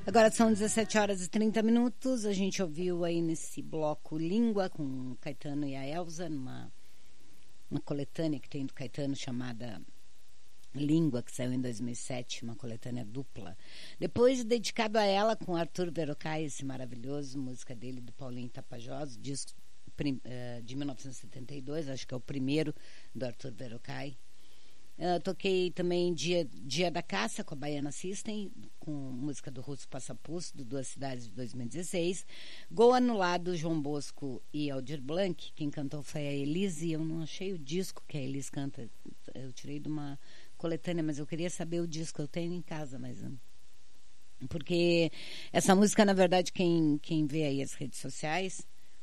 Agora são 17 horas e 30 minutos. A gente ouviu aí nesse bloco Língua com o Caetano e a Elza, uma coletânea que tem do Caetano chamada Língua, que saiu em 2007, uma coletânea dupla. Depois, dedicado a ela, com Arthur Verocai, esse maravilhoso, música dele, do Paulinho Tapajós, disco de 1972, acho que é o primeiro do Arthur Verocai. Toquei também Dia da Caça, com a Baiana System, com música do Russo Passapulso, do Duas Cidades, de 2016. Gol Anulado, João Bosco e Aldir Blanc. Quem cantou foi a Elise. Eu não achei o disco que a Elise canta. Eu tirei de uma coletânea, mas eu queria saber o disco. Eu tenho em casa, mas... Porque essa música, na verdade, quem vê aí as redes sociais...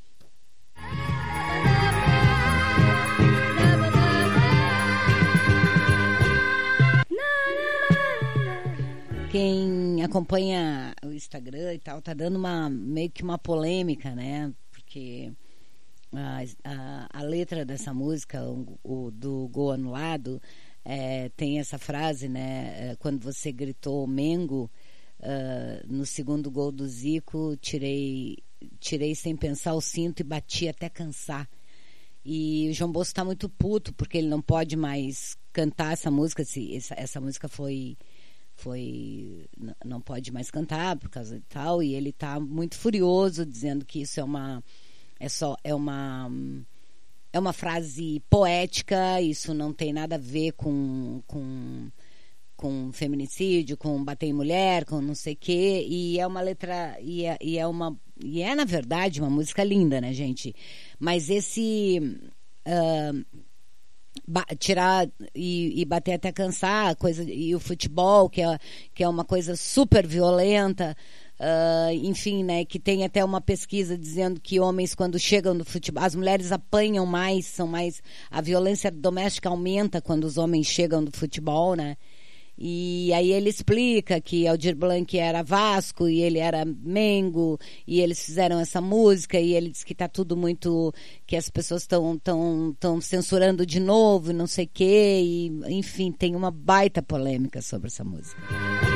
Quem acompanha o Instagram e tal, tá dando meio que uma polêmica, né? Porque a letra dessa música, do Gol Anulado, tem essa frase, né? Quando você gritou Mengo, no segundo gol do Zico, tirei sem pensar o cinto e bati até cansar. E o João Bosco tá muito puto, porque ele não pode mais cantar essa música, essa música não pode mais cantar por causa de tal, e ele tá muito furioso, dizendo que isso é uma frase poética, isso não tem nada a ver com feminicídio, com bater em mulher, com não sei o quê, e é uma letra, e é na verdade uma música linda, né, gente? Mas esse tirar e bater até cansar, e o futebol, que é uma coisa super violenta, enfim, né, que tem até uma pesquisa dizendo que homens, quando chegam no futebol, as mulheres apanham mais, a violência doméstica aumenta quando os homens chegam do futebol, né? E aí ele explica que Aldir Blanc era Vasco e ele era Mengo, e eles fizeram essa música, e ele diz que tá tudo muito, que as pessoas estão censurando de novo, não sei o quê, e enfim, tem uma baita polêmica sobre essa música.